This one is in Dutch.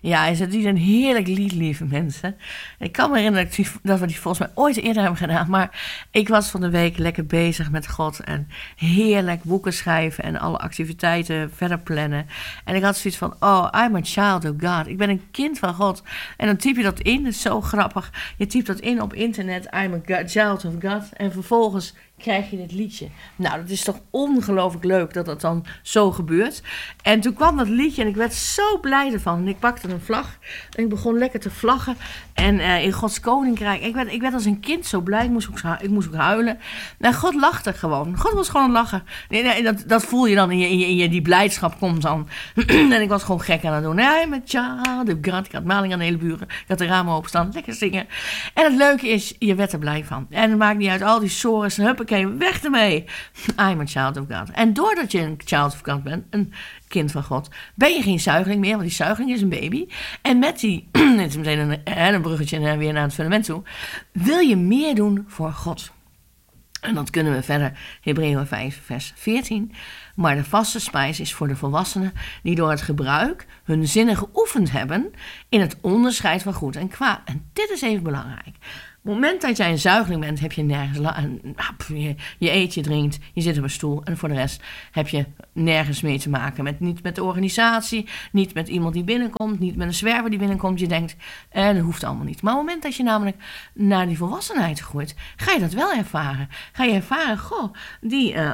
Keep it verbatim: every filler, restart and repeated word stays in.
Ja, is het niet een heerlijk lied, lieve mensen. Ik kan me herinneren dat, die, dat we die volgens mij ooit eerder hebben gedaan. Maar ik was van de week lekker bezig met God. En heerlijk boeken schrijven en alle activiteiten verder plannen. En ik had zoiets van, oh, I'm a child of God. Ik ben een kind van God. En dan typ je dat in, dat is zo grappig. Je typt dat in op internet, I'm a God, child of God. En vervolgens krijg je dit liedje. Nou, dat is toch ongelooflijk leuk dat dat dan zo gebeurt. En toen kwam dat liedje en ik werd zo blij ervan. En ik pakte een vlag en ik begon lekker te vlaggen. En uh, in Gods Koninkrijk, ik werd, ik werd als een kind zo blij. Ik moest ook, ik moest ook huilen. En God lachte gewoon. God was gewoon lachen. Nee, nee, dat, dat voel je dan in je, in je, in je die blijdschap komt dan. En ik was gewoon gek aan het doen. Nee, met child of God. Ik had maling aan de hele buren. Ik had de ramen openstaan. Lekker zingen. En het leuke is, je werd er blij van. En het maakt niet uit, al die sores. Huppakee, weg ermee. I'm a child of God. En doordat je een child of God bent, een kind van God, ben je geen zuigeling meer, want die zuigeling is een baby. En met die, dit is meteen een, een bruggetje weer naar het fundament toe, wil je meer doen voor God. En dat kunnen we verder, Hebreeën vijf, vers veertien. Maar de vaste spijs is voor de volwassenen die door het gebruik hun zinnen geoefend hebben in het onderscheid van goed en kwaad. En dit is even belangrijk. Op het moment dat jij een zuigeling bent, heb je nergens... La- je, je eet, je drinkt, je zit op een stoel. En voor de rest heb je nergens mee te maken. Met, niet met de organisatie, niet met iemand die binnenkomt, niet met een zwerver die binnenkomt. Je denkt, eh, dat hoeft allemaal niet. Maar op het moment dat je namelijk naar die volwassenheid groeit, ga je dat wel ervaren. Ga je ervaren, goh, die... Uh,